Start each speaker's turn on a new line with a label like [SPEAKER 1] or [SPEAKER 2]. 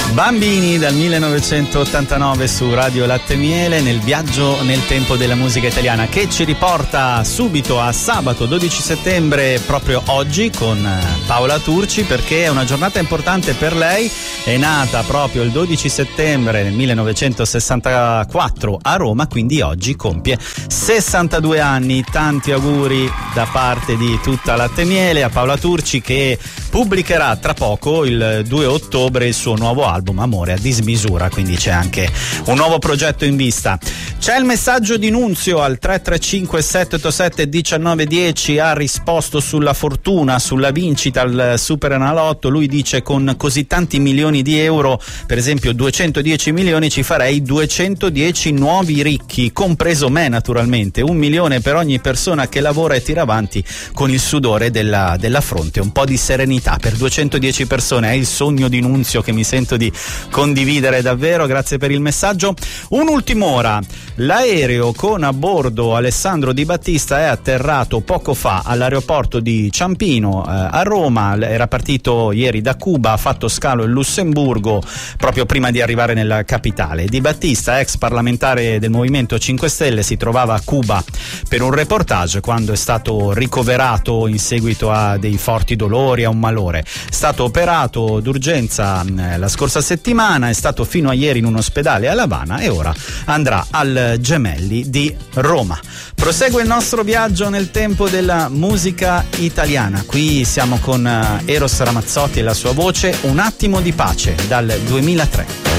[SPEAKER 1] Bambini dal 1989 su Radio Latte Miele, nel viaggio nel tempo della musica italiana, che ci riporta subito a sabato 12 settembre, proprio oggi, con Paola Turci, perché è una giornata importante per lei. È nata proprio il 12 settembre del 1964 a Roma, quindi oggi compie 62 anni. Tanti auguri da parte di tutta Latte Miele a Paola Turci, che pubblicherà tra poco, il 2 ottobre, il suo nuovo album Amore a dismisura, quindi c'è anche un nuovo progetto in vista. C'è il messaggio di Nunzio al 335 787 1910, ha risposto sulla fortuna, sulla vincita al Super Enalotto. Lui dice: con così tanti milioni di euro, per esempio 210 milioni, ci farei 210 nuovi ricchi, compreso me naturalmente, 1 milione per ogni persona che lavora e tira avanti con il sudore della fronte. Un po' di serenità per 210 persone è il sogno di Nunzio, che mi sento di condividere davvero. Grazie per il messaggio. Un'ultima ora: l'aereo con a bordo Alessandro Di Battista è atterrato poco fa all'aeroporto di Ciampino a Roma. Era partito ieri da Cuba, ha fatto scalo in Lussemburgo proprio prima di arrivare nella capitale. Di Battista, ex parlamentare del Movimento 5 Stelle, si trovava a Cuba per un reportage quando è stato ricoverato in seguito a dei forti dolori, a un malore. È stato operato d'urgenza la scorsa settimana, è stato fino a ieri in un ospedale a L'Avana e ora andrà al Gemelli di Roma. Prosegue il nostro viaggio nel tempo della musica italiana. Qui siamo con Eros Ramazzotti e la sua voce, Un attimo di pace, dal 2003.